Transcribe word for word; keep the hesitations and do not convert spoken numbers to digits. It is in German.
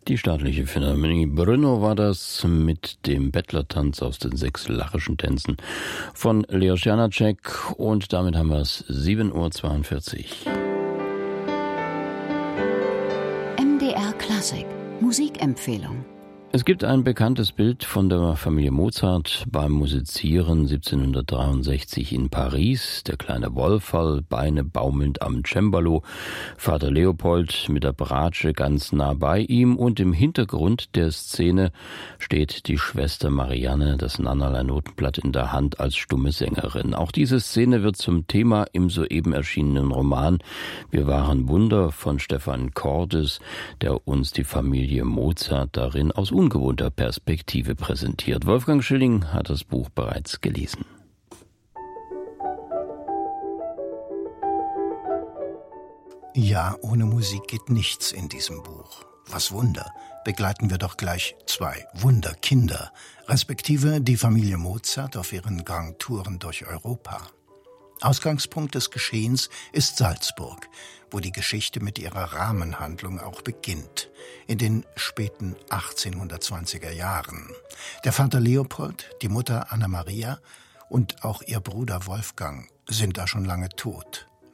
Die staatliche Philharmonie Brno war das mit dem Bettlertanz aus den sechs lachischen Tänzen von Leos Janáček und damit haben wir es sieben Uhr zweiundvierzig. M D R Klassik Musikempfehlung. Es gibt ein bekanntes Bild von der Familie Mozart beim Musizieren siebzehnhundertdreiundsechzig in Paris. Der kleine Wolferl, Beine baumelnd am Cembalo, Vater Leopold mit der Bratsche ganz nah bei ihm und im Hintergrund der Szene steht die Schwester Marianne, das Nannerlei-Notenblatt in der Hand als stumme Sängerin. Auch diese Szene wird zum Thema im soeben erschienenen Roman Wir waren Wunder von Stefan Cordes, der uns die Familie Mozart darin aus ungewohnter Perspektive präsentiert. Wolfgang Schilling hat das Buch bereits gelesen. Ja, ohne Musik geht nichts in diesem Buch. Was Wunder, begleiten wir doch gleich zwei Wunderkinder, respektive die Familie Mozart auf ihren Grand-Touren durch Europa. Ausgangspunkt des Geschehens ist Salzburg, wo die Geschichte mit ihrer Rahmenhandlung auch beginnt, in den späten achtzehnhundertzwanziger Jahren. Der Vater Leopold, die Mutter Anna Maria und auch ihr Bruder Wolfgang sind da schon lange tot.